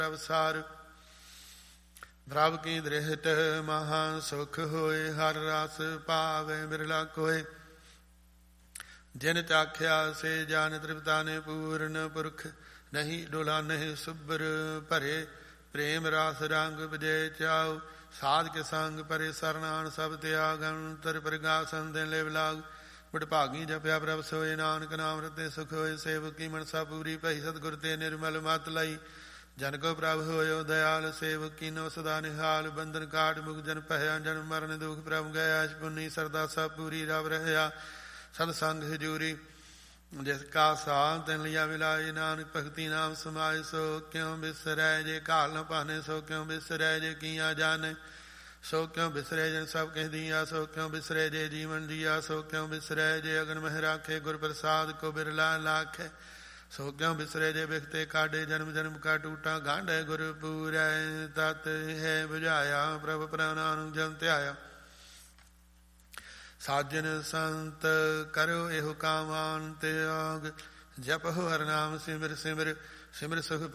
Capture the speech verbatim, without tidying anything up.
ਅਵਸਾਰ। ਪ੍ਰਭ ਕੀ ਦ੍ਰਿਸ਼ਟ ਮਹਾ ਸੁਖ ਹੋਏ, ਹਰ ਰਸ ਭਾਵੇ ਬਿਰਲਾ ਕੋਏ। ਜਿਨ ਚਾਖਿਆ ਸੇ ਜਾਨ ਤ੍ਰਿਪਤਾ ਨੇ ਪੂਰਨ ਪੁਰਖ, ਨਹੀਂ ਡੋਲਾ ਨਹੀਂ ਸੁਬਰ ਭਰੇ। ਪ੍ਰੇਮ ਰਸ ਰੰਗ ਵਿਜੇ ਚਾਉ, ਸਾਧ ਕੇ ਸੰਗ ਪਰੇ ਸਰਨਾਨ ਸਭ ਤਿਆਗਨ। ਤਰ ਪ੍ਰਗਾਸਨ ਦਿਨ ਲਿਵ ਲਾਗ, ਬਡਭਾਗੀ ਜਪਿਆ ਪ੍ਰਭ ਸੋਏ। ਨਾਨਕ ਨਾਮ ਰਤੇ ਸੁਖ ਹੋਏ, ਸੇਵਕ ਕੀ ਮਨਸਾ ਪੂਰੀ ਭਈ। ਸਤਿਗੁਰ ਤੇ ਨਿਰਮਲ ਮਤ ਲਈ, ਜਨ ਕੋ ਪ੍ਰਭ ਹੋਇਓ ਦਇਆਲ। ਸੇਵਕ ਕੀਨੋ ਸਦਾ ਨਿਹਾਲ, ਬੰਧਨ ਕਾਟ ਮੁਖ ਜਨ ਪਹਿਆ। ਜਨਮ ਮਰਨ ਦੁਖ ਪ੍ਰਭ ਗਿਆ, ਅਸ਼ ਪੁੰਨੀ ਸਰਦਾ ਸਭ ਪੂਰੀ। ਰਵ ਰਹਿਆ ਸਤ ਸੰਗ ਹਜੂਰੀ, ਜਿਸ ਕਾ ਸਾਥ ਤਿਨ ਲਿਆ ਵਿਲਾਏ। ਨਾਨਕ ਭਗਤੀ ਨਾਮ ਸਮਾਏ, ਸੋ ਕਿਉ ਬਿਸਰੈ। ਜੇ ਘਾਲ ਨ ਪਾਨੇ ਸੋ ਕਿਉ ਬਿਸਰੈ। ਜੇ ਕੀਆ ਜਾਣੇ ਸੋ ਕਿਉ ਬਿਸਰੈ। ਜਨ ਸਭ ਕਹਿ ਦੀਆ ਸੋ ਕਿਉ ਬਿਸਰੈ। ਜੇ ਜੀਵਨ ਜੀਆ ਸੋ ਕਿਉ ਬਿਸਰੈ। ਜੇ ਅਗਨ ਮਹਿ ਰਾਖੇ, ਗੁਰ ਪ੍ਰਸਾਦ ਕੋ ਬਿਰਲਾ ਲਾਖੈ, ਸੋ ਕਿਉ ਬਿਸਰੈ। ਜੇ ਬਿਖਤੇ ਕਾਢੇ, ਜਨਮ ਜਨਮ ਕਾ ਟੂਟਾ ਗਾਂਢੈ। ਗੁਰ ਪੂਰੈ ਤਤ ਹੈ ਬੁਝਾਇਆ, ਪ੍ਰਭ ਪ੍ਰਾਨ ਜਨ ਧਿਆਇਆ। ਸਾਜਨ ਸੰਤ ਕਰੋ ਇਹੋ ਕਾਮਾਨ ਤਿਆਗ, ਜਪਹੁ ਹਰਿ ਨਾਮ ਸਿਮਰ ਸਿਮਰ। ਸਿਮਰ ਸੁਖ